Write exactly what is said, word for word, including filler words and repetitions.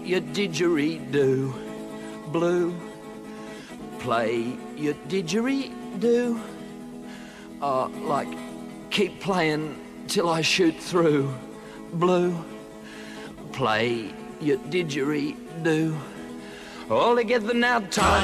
your didgeridoo. Blue, play your didgeridoo. Uh, like, keep playing till I shoot through. Blue, play your didgeridoo. All together now, time.